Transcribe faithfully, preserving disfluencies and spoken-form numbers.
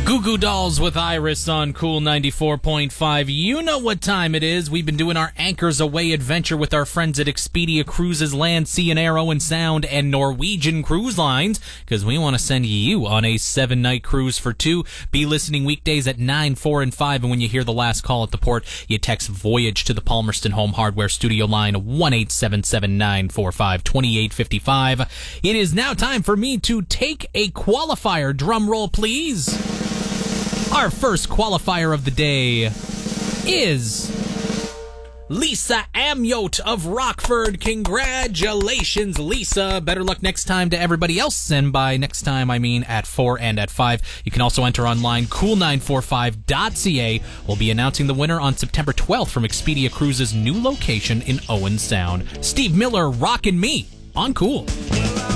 Goo Goo Dolls with Iris on Cool ninety-four point five. You know what time it is. We've been doing our Anchors Away adventure with our friends at Expedia Cruises, Land, Sea, and Air, Owen Sound, and Norwegian Cruise Lines, because we want to send you on a seven-night cruise for two. Be listening weekdays at nine, four, and five, and when you hear the last call at the port, you text Voyage to the Palmerston Home Hardware Studio line one eight seven seven, nine four five, two eight five five. It is now time for me to take a qualifier. Drum roll, please. Our first qualifier of the day is Lisa Amyot of Rockford. Congratulations, Lisa. Better luck next time to everybody else. And by next time, I mean at four and at five. You can also enter online, cool nine four five dot c a. We'll be announcing the winner on September twelfth from Expedia Cruises' new location in Owen Sound. Steve Miller rockin' me on Cool.